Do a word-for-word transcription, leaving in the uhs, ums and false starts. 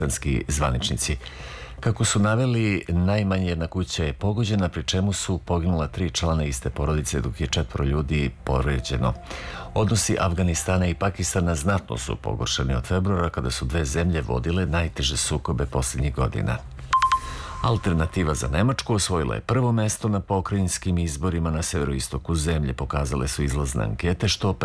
pakistanski zvaničnici. Kako su naveli, najmanje jedna kuća je pogođena, pri čemu su poginula tri člana iste porodice, dok je četvoro ljudi povređeno. Odnosi Afganistana i Pakistana znatno su pogoršani od februara, kada su dve zemlje vodile najteže sukobe posljednjih godina. Alternativa za Nemačku osvojila je prvo mesto na pokrajinskim izborima na severoistoku zemlje, pokazale su izlazne ankete, što